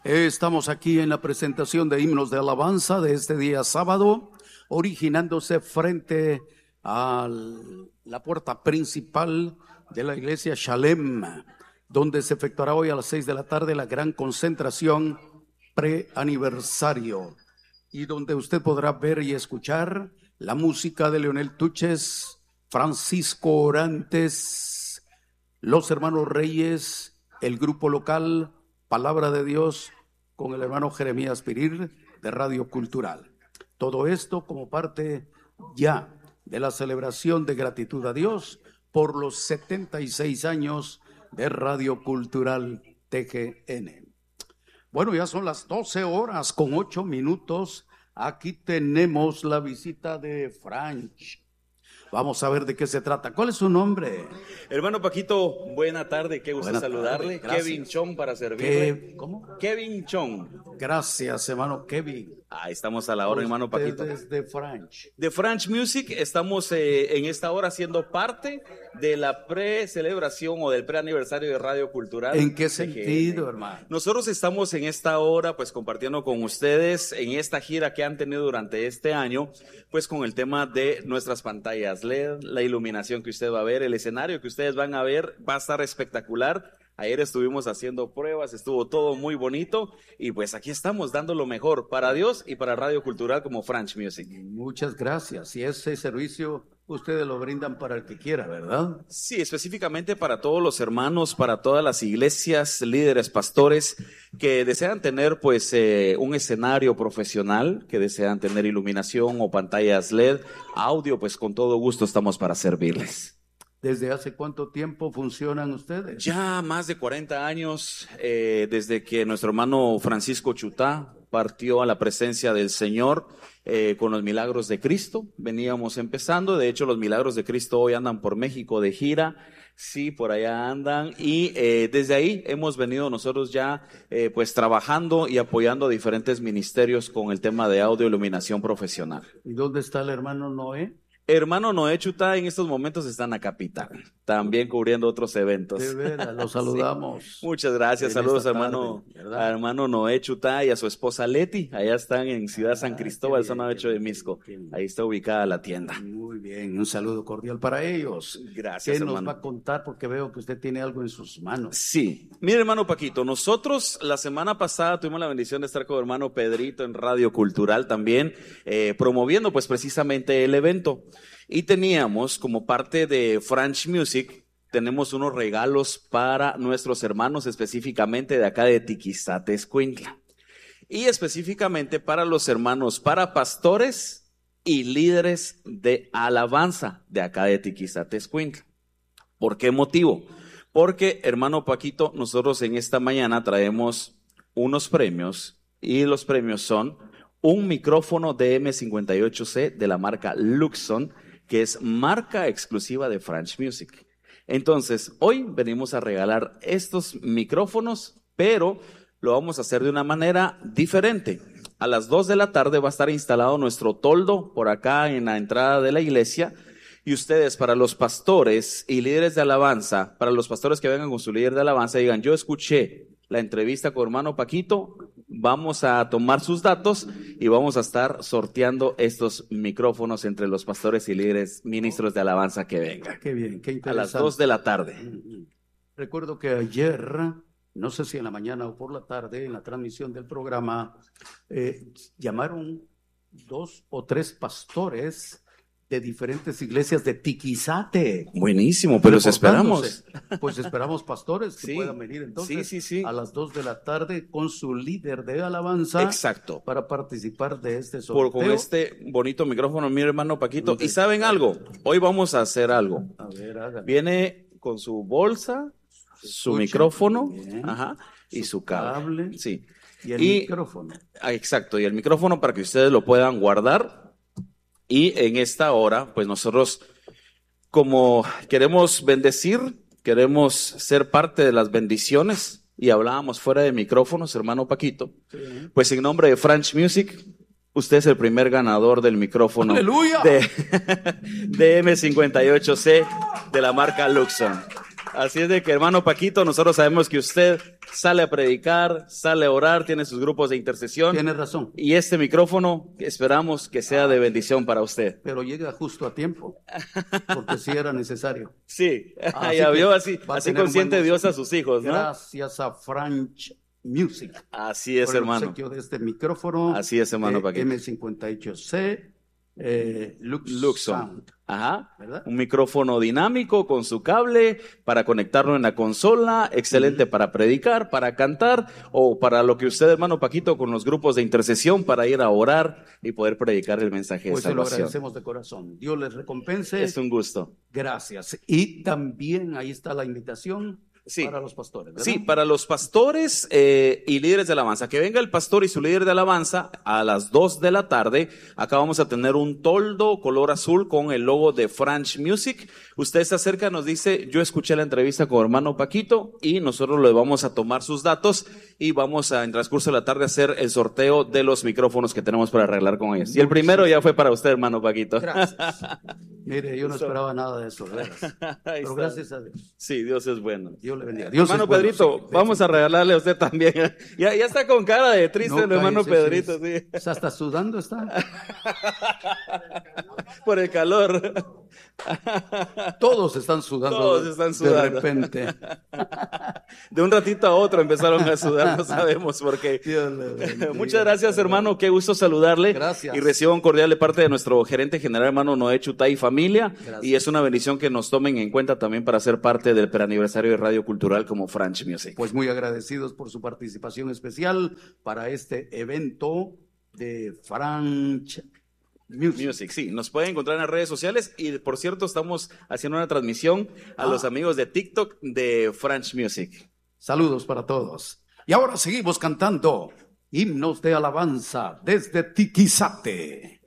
Estamos aquí en la presentación de himnos de alabanza de este día sábado, originándose frente a la puerta principal de la iglesia Shalem, donde se efectuará hoy a las 6 de la tarde la gran concentración preaniversario, y donde usted podrá ver y escuchar la música de Leonel Tuches, Francisco Orantes, los hermanos Reyes, el grupo local Palabra de Dios, con el hermano Jeremías Pirir de Radio Cultural. Todo esto como parte ya de la celebración de gratitud a Dios por los 76 años de Radio Cultural TGN. Bueno, ya son las 12 horas con 8 minutos. Aquí tenemos la visita de Franch. Vamos a ver de qué se trata. ¿Cuál es su nombre? Hermano Paquito, buena tarde, qué gusto saludarle. Kevin Chong para servirle. ¿Cómo? Kevin Chong. Gracias, hermano Kevin. Ahí estamos a la hora, hermano Paquito. De Franch. De Franch Music, estamos en esta hora siendo parte de la pre-celebración o del pre-aniversario de Radio Cultural. ¿En qué sentido, hermano? Nosotros estamos en esta hora, pues, compartiendo con ustedes en esta gira que han tenido durante este año, pues, con el tema de nuestras pantallas LED, la iluminación que usted va a ver, el escenario que ustedes van a ver, va a estar espectacular. Ayer estuvimos haciendo pruebas, estuvo todo muy bonito y pues aquí estamos dando lo mejor para Dios y para Radio Cultural como Franch Music. Muchas gracias. Y ese servicio ustedes lo brindan para el que quiera, ¿verdad? Sí, específicamente para todos los hermanos, para todas las iglesias, líderes, pastores que desean tener pues un escenario profesional, que desean tener iluminación o pantallas LED, audio, pues con todo gusto estamos para servirles. ¿Desde hace cuánto tiempo funcionan ustedes? Ya más de 40 años, desde que nuestro hermano Francisco Chutá partió a la presencia del Señor con los Milagros de Cristo. Veníamos empezando, de hecho los Milagros de Cristo hoy andan por México de gira, sí, por allá andan, y desde ahí hemos venido nosotros ya pues trabajando y apoyando a diferentes ministerios con el tema de audio iluminación profesional. ¿Y dónde está el hermano Noé? Hermano Noé Chutá en estos momentos está en la capital, también cubriendo otros eventos. De veras, lo saludamos. Sí. Muchas gracias, saludos hermano, a hermano Noé Chutá y a su esposa Leti, allá están en Ciudad San Cristóbal, zona 8 de Misco, ahí está ubicada la tienda. Muy bien, un saludo cordial para ellos. Gracias, ¿Qué hermano nos va a contar? Porque veo que usted tiene algo en sus manos. Sí, mire hermano Paquito, nosotros la semana pasada tuvimos la bendición de estar con hermano Pedrito en Radio Cultural también, promoviendo pues precisamente el evento. Y teníamos como parte de Franch Music, tenemos unos regalos para nuestros hermanos, específicamente de acá de Tiquizate, Escuintla. Y específicamente para los hermanos, para pastores y líderes de alabanza de acá de Tiquizate, Escuintla. ¿Por qué motivo? Porque, hermano Paquito, nosotros en esta mañana traemos unos premios y los premios son un micrófono DM58C de la marca Luxon, que es marca exclusiva de Franch Music. Entonces, hoy venimos a regalar estos micrófonos, pero lo vamos a hacer de una manera diferente. A las 2 de la tarde va a estar instalado nuestro toldo por acá en la entrada de la iglesia. Y ustedes, para los pastores y líderes de alabanza, para los pastores que vengan con su líder de alabanza, digan, yo escuché la entrevista con hermano Paquito, vamos a tomar sus datos y vamos a estar sorteando estos micrófonos entre los pastores y líderes ministros de alabanza que vengan. Qué bien, qué interesante. A las 2 de la tarde. Recuerdo que ayer, no sé si en la mañana o por la tarde, en la transmisión del programa, llamaron 2 o 3 pastores de diferentes iglesias de Tiquizate. Buenísimo, pero los esperamos. Pues esperamos pastores que puedan venir entonces a las 2 de la tarde con su líder de alabanza. Exacto. Para participar de este sorteo. Con este bonito micrófono, mi hermano Paquito. ¿Y saben algo? Hoy vamos a hacer algo. A ver, háganlo. Viene con su bolsa, su micrófono, y su cable. Sí. Y el micrófono. Exacto, y el micrófono para que ustedes lo puedan guardar. Y en esta hora, pues nosotros, como queremos bendecir, queremos ser parte de las bendiciones, y hablábamos fuera de micrófonos, hermano Paquito, pues en nombre de Franch Music, usted es el primer ganador del micrófono ¡Aleluya! de M58C de la marca Luxon. Así es de que, hermano Paquito, nosotros sabemos que usted sale a predicar, sale a orar, tiene sus grupos de intercesión. Tiene razón. Y este micrófono esperamos que sea de bendición para usted. Pero llega justo a tiempo, porque sí era necesario. Sí, Así ya que vio, así va a tener consciente buen Dios uso. a sus hijos, ¿no? Gracias a French Music. Así es, por el hermano. obsequio de este micrófono. Así es, hermano Paquito. M58C Lux Sound. Ajá. ¿Verdad? Un micrófono dinámico con su cable para conectarlo en la consola, excelente para predicar, para cantar o para lo que usted, hermano Paquito, con los grupos de intercesión para ir a orar y poder predicar el mensaje de Pues se lo salvación. agradecemos de corazón. Dios les recompense. Es un gusto. Gracias. Y también ahí está la invitación. Sí. Para los pastores, ¿verdad? Sí, para los pastores y líderes de alabanza. Que venga el pastor y su líder de alabanza a las 2 de la tarde. Acá vamos a tener un toldo color azul con el logo de French Music. Usted se acerca, nos dice, yo escuché la entrevista con hermano Paquito y nosotros le vamos a tomar sus datos y vamos a, en transcurso de la tarde, a hacer el sorteo de los micrófonos que tenemos para arreglar con ellos. Y el primero ya fue para usted, hermano Paquito. Gracias. Mire, yo no esperaba nada de eso, de veras. Pero gracias a Dios. Sí, Dios es bueno. Dios le bendiga. Dios hermano es bueno, Pedrito, sí. vamos a regalarle a usted también. Ya está con cara de triste No, el hermano cállese, Pedrito, sí. Está hasta sudando, está. Por el calor. Todos están sudando. Todos están sudando. De repente. De un ratito a otro empezaron a sudar, no sabemos por qué. Dios le bendiga. Muchas gracias, hermano. Qué gusto saludarle. Gracias. Y recibo un cordial de parte de nuestro gerente general, hermano Noé Chutay y familia. Gracias. Y es una bendición que nos tomen en cuenta también para ser parte del preaniversario de Radio Cultural como French Music. Pues muy agradecidos por su participación especial para este evento de French Music. Sí, nos pueden encontrar en las redes sociales y por cierto estamos haciendo una transmisión a los amigos de TikTok de French Music. Saludos para todos. Y ahora seguimos cantando himnos de alabanza desde Tiquizate.